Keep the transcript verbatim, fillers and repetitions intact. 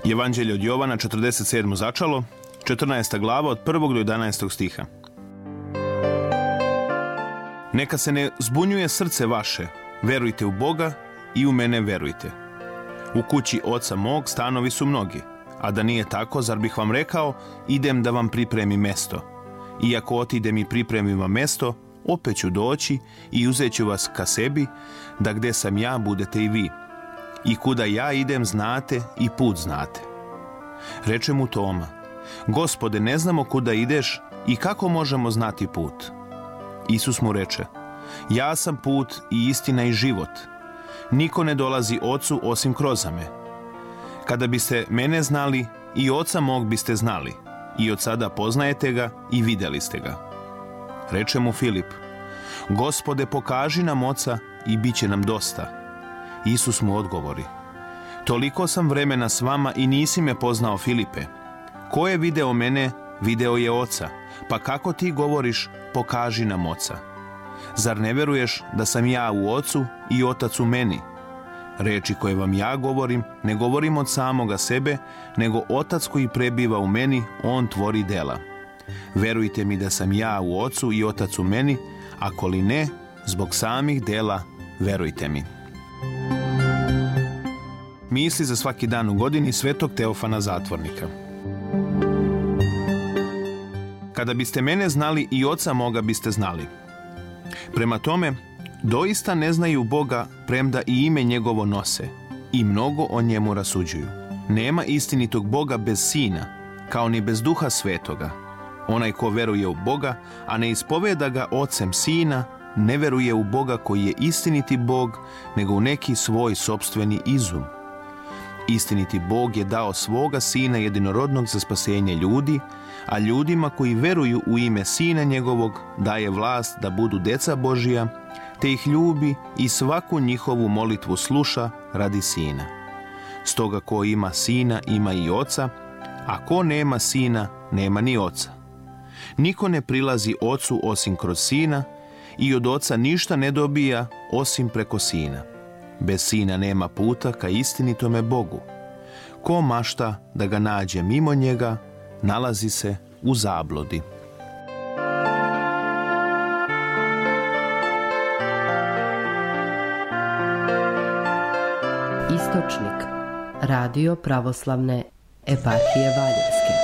Evanđelje od Jovana, četrdeset sedmo začalo, četrnaesta glava od prvog do jedanaestog stiha. Neka se ne zbunjuje srce vaše, verujte u Boga i u mene verujte. U kući oca mog stanovi su mnogi, a da nije tako, zar bih vam rekao, idem da vam pripremim mesto. Iako otidem i pripremim vam mesto, opet ću doći i uzet ću vas ka sebi, da gde sam ja budete i vi. I kuda ja idem znate i put znate. Reče mu Toma, Gospode, ne znamo kuda ideš i kako možemo znati put? Isus mu reče, ja sam put i istina i život. Niko ne dolazi ocu osim kroz me. Kada biste mene znali, i oca mog biste znali, i od sada poznajete ga i vidjeli ste ga. Reče mu Filip, Gospode, pokaži nam oca i bit će nam dosta. Isus mu odgovori, toliko sam vremena s vama i nisi me poznao, Filipe. Ko je video mene, video je oca, pa kako ti govoriš, pokaži nam oca. Zar ne veruješ da sam ja u ocu i otac u meni? Reči koje vam ja govorim, ne govorim od samoga sebe, nego otac koji prebiva u meni, on tvori dela. Verujte mi da sam ja u ocu i otac u meni, ako li ne, zbog samih dela, verujte mi. Misli za svaki dan u godini svetog Teofana Zatvornika. Kada biste mene znali, i oca moga biste znali. Prema tome, doista ne znaju Boga, premda i ime njegovo nose, i mnogo o njemu rasuđuju. Nema istinitog Boga bez Sina, kao ni bez Duha Svetoga. Onaj ko veruje u Boga, a ne ispoveda ga ocem Sina, ne veruje u Boga koji je istiniti Bog, nego u neki svoj sopstveni izum. Istiniti Bog je dao svoga Sina jedinorodnog za spasenje ljudi, a ljudima koji veruju u ime Sina njegovog daje vlast da budu deca Božija, te ih ljubi i svaku njihovu molitvu sluša radi Sina. Stoga ko ima Sina, ima i Oca, a ko nema Sina, nema ni Oca. Niko ne prilazi Ocu osim kroz Sina i od Oca ništa ne dobija osim preko Sina. Bez Sina nema puta ka istinitome Bogu. Ko mašta da ga nađe mimo njega, nalazi se u zabludi. Istočnik, radio pravoslavne eparhije Valjevske.